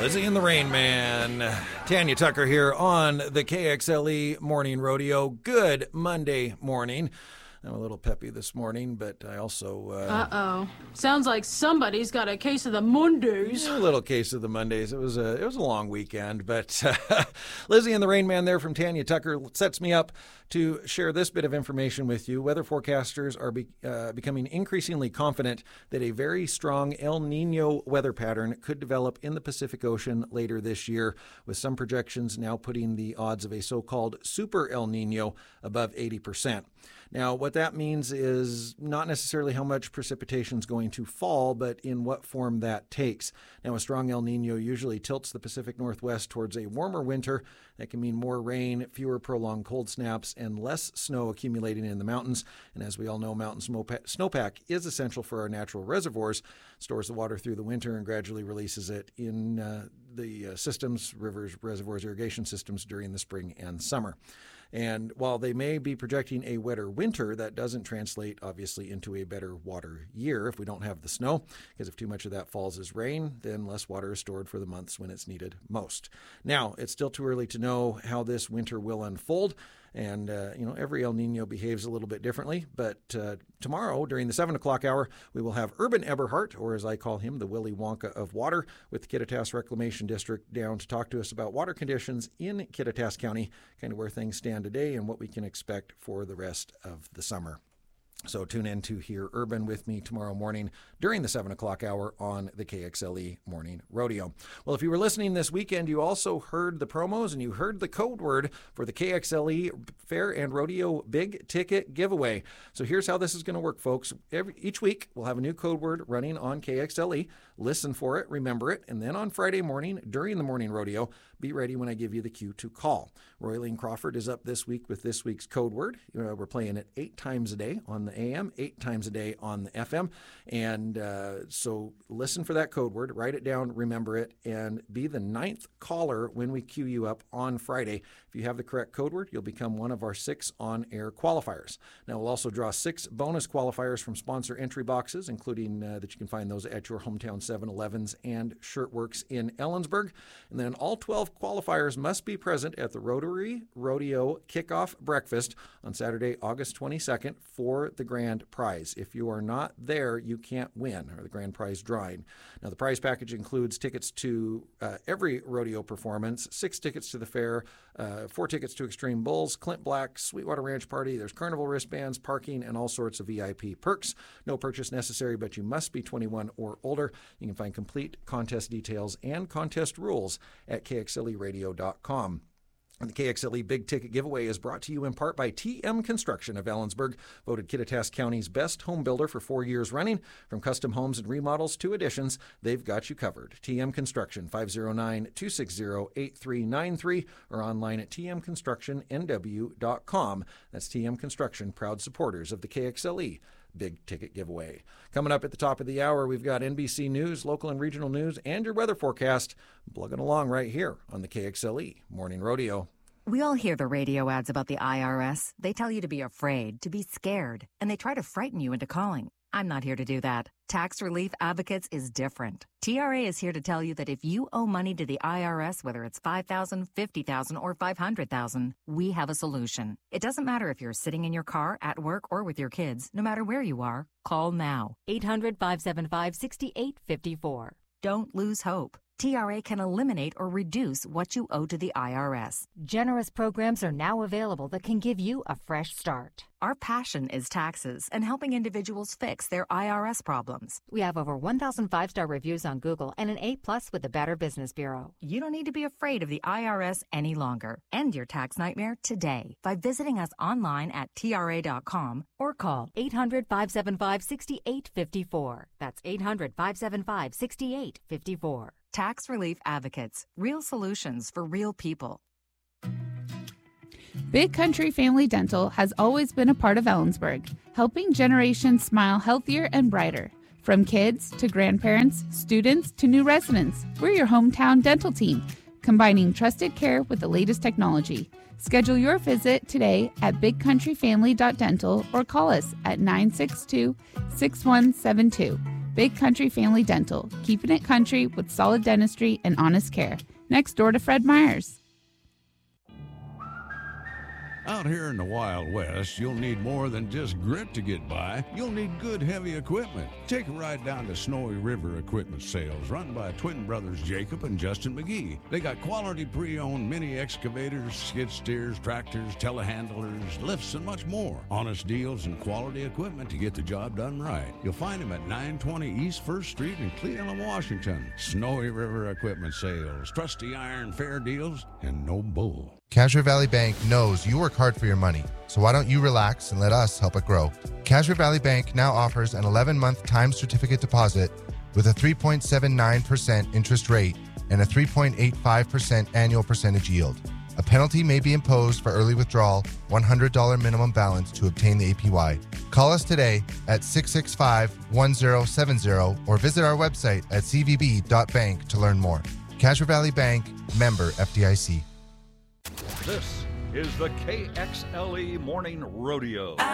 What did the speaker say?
Lizzie and the Rain Man. Tanya Tucker here on the KXLE Morning Rodeo. Good Monday morning. I'm a little peppy this morning, but I also... Uh-oh. Sounds like somebody's got a case of the Mondays. A little case of the Mondays. It was a long weekend, but Lizzie and the Rain Man there from Tanya Tucker sets me up to share this bit of information with you. Weather forecasters are becoming increasingly confident that a very strong El Nino weather pattern could develop in the Pacific Ocean later this year, with some projections now putting the odds of a so-called super El Nino above 80%. Now, what that means is not necessarily how much precipitation is going to fall, but in what form that takes. Now, a strong El Nino usually tilts the Pacific Northwest towards a warmer winter. That can mean more rain, fewer prolonged cold snaps, and less snow accumulating in the mountains. And as we all know, mountain snowpack is essential for our natural reservoirs, stores the water through the winter and gradually releases it in the systems, rivers, reservoirs, irrigation systems during the spring and summer. And while they may be projecting a wetter winter, that doesn't translate, obviously, into a better water year if we don't have the snow, because if too much of that falls as rain, then less water is stored for the months when it's needed most. Now, it's still too early to know how this winter will unfold. And, every El Nino behaves a little bit differently. But tomorrow, during the 7 o'clock hour, we will have Urban Eberhardt, or as I call him, the Willy Wonka of water, with the Kittitas Reclamation District down to talk to us about water conditions in Kittitas County, kind of where things stand today and what we can expect for the rest of the summer. So tune in to hear Urban with me tomorrow morning during the 7 o'clock hour on the KXLE Morning Rodeo. Well, if you were listening this weekend, you also heard the promos and you heard the code word for the KXLE Fair and Rodeo Big Ticket Giveaway. So here's how this is going to work, folks. Each week, we'll have a new code word running on KXLE. Listen for it, remember it, and then on Friday morning during the morning rodeo, be ready when I give you the cue to call. Roylene Crawford is up this week with this week's code word. We're playing it 8 times a day on the AM, 8 times a day on the FM. And so listen for that code word, write it down, remember it, and be the 9th caller when we queue you up on Friday. If you have the correct code word, you'll become one of our 6 on-air qualifiers. Now, we'll also draw 6 bonus qualifiers from sponsor entry boxes, including that you can find those at your hometown 7-Elevens and Shirtworks in Ellensburg. And then all 12 qualifiers must be present at the Rotary Rodeo Kickoff Breakfast on Saturday, August 22nd for the grand prize. If you are not there, you can't win, or the grand prize drawing. Now, the prize package includes tickets to every rodeo performance, 6 tickets to the fair, 4 tickets to Extreme Bulls, Clint Black, Sweetwater Ranch Party. There's carnival wristbands, parking, and all sorts of VIP perks. No purchase necessary, but you must be 21 or older. You can find complete contest details and contest rules at KXLEradio.com. And the KXLE Big Ticket Giveaway is brought to you in part by TM Construction of Ellensburg, voted Kittitas County's best home builder for 4 years running. From custom homes and remodels to additions, they've got you covered. TM Construction, 509-260-8393, or online at tmconstructionnw.com. That's TM Construction, proud supporters of the KXLE Big Ticket Giveaway. Coming up at the top of the hour, we've got NBC News, local and regional news, and your weather forecast. Plugging along right here on the KXLE Morning Rodeo. We all hear the radio ads about the IRS. They tell you to be afraid, to be scared, and they try to frighten you into calling. I'm not here to do that. Tax Relief Advocates is different. TRA is here to tell you that if you owe money to the IRS, whether it's $5,000, $50,000, or $500,000, we have a solution. It doesn't matter if you're sitting in your car, at work, or with your kids. No matter where you are, call now. 800-575-6854. Don't lose hope. TRA can eliminate or reduce what you owe to the IRS. Generous programs are now available that can give you a fresh start. Our passion is taxes and helping individuals fix their IRS problems. We have over 1,000 5-star reviews on Google and an A+ with the Better Business Bureau. You don't need to be afraid of the IRS any longer. End your tax nightmare today by visiting us online at TRA.com or call 800-575-6854. That's 800-575-6854. Tax Relief Advocates. Real solutions for real people. Big Country Family Dental has always been a part of Ellensburg, helping generations smile healthier and brighter. From kids to grandparents, students to new residents, we're your hometown dental team, combining trusted care with the latest technology. Schedule your visit today at bigcountryfamily.dental or call us at 962-6172. Big Country Family Dental, keeping it country with solid dentistry and honest care. Next door to Fred Meyers. Out here in the Wild West, you'll need more than just grit to get by. You'll need good, heavy equipment. Take a ride down to Snowy River Equipment Sales, run by twin brothers Jacob and Justin McGee. They got quality pre-owned mini excavators, skid steers, tractors, telehandlers, lifts, and much more. Honest deals and quality equipment to get the job done right. You'll find them at 920 East 1st Street in Cleveland, Washington. Snowy River Equipment Sales, trusty iron, fair deals, and no bull. Cashmere Valley Bank knows you work hard for your money, so why don't you relax and let us help it grow? Cashmere Valley Bank now offers an 11-month time certificate deposit with a 3.79% interest rate and a 3.85% annual percentage yield. A penalty may be imposed for early withdrawal, $100 minimum balance to obtain the APY. Call us today at 665-1070 or visit our website at cvb.bank to learn more. Cashmere Valley Bank, member FDIC. This is the KXLE Morning Rodeo.